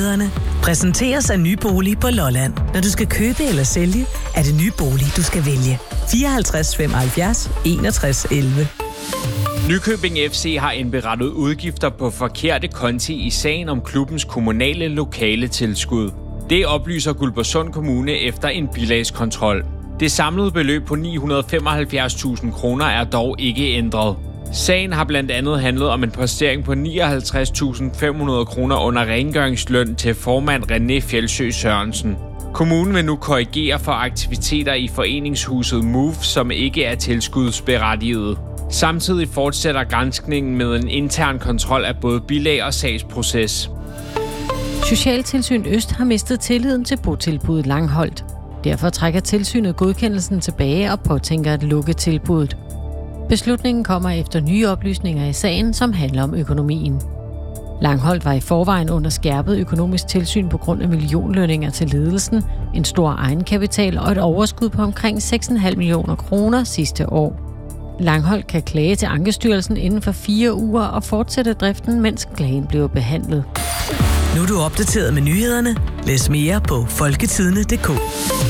nyhederne. Præsenteres af Nye Bolig på Lolland. Når du skal købe eller sælge, er det Nye Bolig, du skal vælge. 54 75 61 11. Nykøbing FC har indberettet udgifter på forkerte konti i sagen om klubbens kommunale lokale tilskud. Det oplyser Guldborgsund Kommune efter en bilagskontrol. Det samlede beløb på 975.000 kroner er dog ikke ændret. Sagen har blandt andet handlet om en postering på 59.500 kroner under rengøringsløn til formand René Fjeldsø Sørensen. Kommunen vil nu korrigere for aktiviteter i foreningshuset Move, som ikke er tilskudsberettiget. Samtidig fortsætter granskningen med en intern kontrol af både bilag og sagsproces. Socialtilsyn Øst har mistet tilliden til botilbuddet Langholt. Derfor trækker tilsynet godkendelsen tilbage og påtænker at lukke tilbuddet. Beslutningen kommer efter nye oplysninger i sagen, som handler om økonomien. Langholt var i forvejen under skærpet økonomisk tilsyn på grund af millionlønninger til ledelsen, en stor egenkapital og et overskud på omkring 6,5 millioner kroner sidste år. Langholt kan klage til Ankestyrelsen inden for 4 uger og fortsætte driften, mens klagen bliver behandlet. Nu er du opdateret med nyhederne. Læs mere på folketidende.dk.